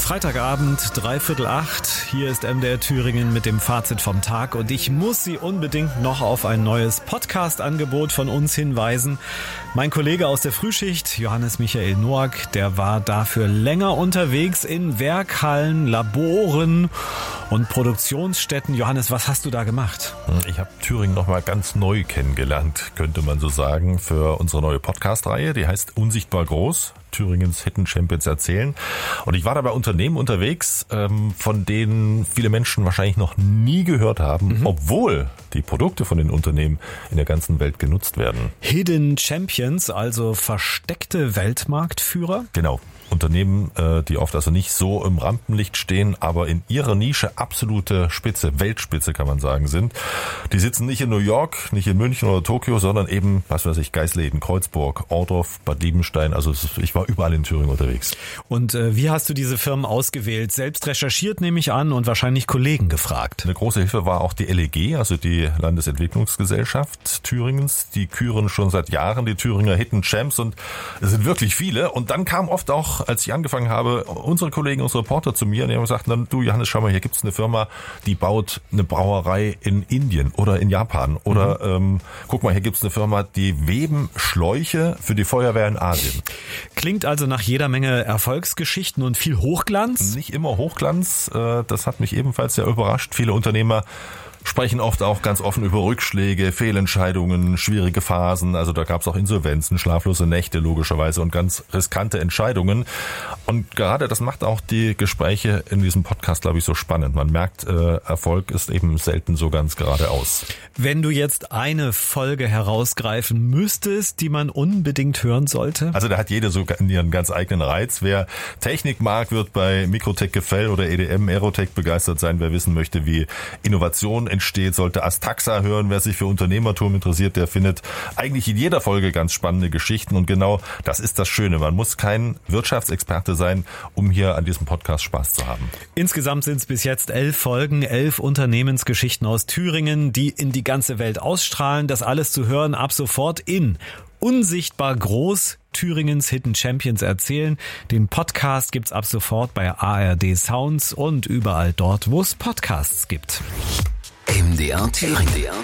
Freitagabend, 7:45. Hier ist MDR Thüringen mit dem Fazit vom Tag und ich muss Sie unbedingt noch auf ein neues Podcast-Angebot von uns hinweisen. Mein Kollege aus der Frühschicht, Johannes Michael Noack, der war dafür länger unterwegs in Werkhallen, Laboren und Produktionsstätten. Johannes, was hast du da gemacht? Ich habe Thüringen nochmal ganz neu kennengelernt, könnte man so sagen, für unsere neue Podcast-Reihe. Die heißt Unsichtbar groß. Thüringens Hidden Champions erzählen. Und ich war da bei Unternehmen unterwegs, von denen viele Menschen wahrscheinlich noch nie gehört haben, obwohl die Produkte von den Unternehmen in der ganzen Welt genutzt werden. Hidden Champions, also versteckte Weltmarktführer? Genau. Unternehmen, die oft also nicht so im Rampenlicht stehen, aber in ihrer Nische absolute Spitze, Weltspitze kann man sagen, sind. Die sitzen nicht in New York, nicht in München oder Tokio, sondern eben, was weiß ich, Geisleden, Kreuzburg, Ohrdorf, Bad Liebenstein. Also ich war überall in Thüringen unterwegs. Und wie hast du diese Firmen ausgewählt? Selbst recherchiert, nehme ich an, und wahrscheinlich Kollegen gefragt. Eine große Hilfe war auch die LEG, also die Landesentwicklungsgesellschaft Thüringens. Die küren schon seit Jahren die Thüringer Hidden Champs und es sind wirklich viele. Und dann kam oft auch, als ich angefangen habe, unsere Kollegen, unsere Reporter zu mir und die haben gesagt, du Johannes, schau mal, hier gibt's eine Firma, die baut eine Brauerei in Indien oder in Japan. Oder guck mal, hier gibt's eine Firma, die weben Schläuche für die Feuerwehr in Asien. Klingt also nach jeder Menge Erfolgsgeschichten und viel Hochglanz? Nicht immer Hochglanz, das hat mich ebenfalls sehr überrascht. Viele Unternehmer sprechen oft auch ganz offen über Rückschläge, Fehlentscheidungen, schwierige Phasen. Also da gab es auch Insolvenzen, schlaflose Nächte logischerweise und ganz riskante Entscheidungen. Und gerade das macht auch die Gespräche in diesem Podcast, glaube ich, so spannend. Man merkt, Erfolg ist eben selten so ganz geradeaus. Wenn du jetzt eine Folge herausgreifen müsstest, die man unbedingt hören sollte? Also da hat jede so ihren ganz eigenen Reiz. Wer Technik mag, wird bei Mikrotech Gefell oder EDM Aerotech begeistert sein. Wer wissen möchte, wie Innovation entsteht, sollte Astaxa hören. Wer sich für Unternehmertum interessiert, der findet eigentlich in jeder Folge ganz spannende Geschichten. Und genau das ist das Schöne. Man muss kein Wirtschaftsexperte sein, um hier an diesem Podcast Spaß zu haben. Insgesamt sind es bis jetzt 11 Folgen, 11 Unternehmensgeschichten aus Thüringen, die in die ganze Welt ausstrahlen. Das alles zu hören ab sofort in Unsichtbar groß, Thüringens Hidden Champions erzählen. Den Podcast gibt's ab sofort bei ARD Sounds und überall dort, wo es Podcasts gibt. MDR Thüringen.